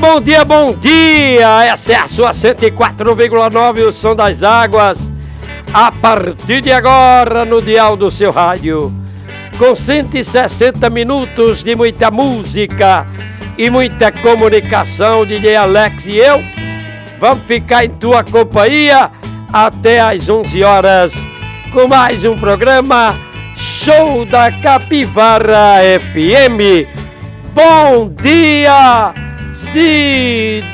bom dia! Essa é a sua 104,9, o som das águas. A partir de agora, no dial do seu rádio, com 160 minutos de muita música e muita comunicação, DJ Alex e eu vamos ficar em tua companhia até às 11 horas com mais um programa Show da Capivara FM. Bom dia,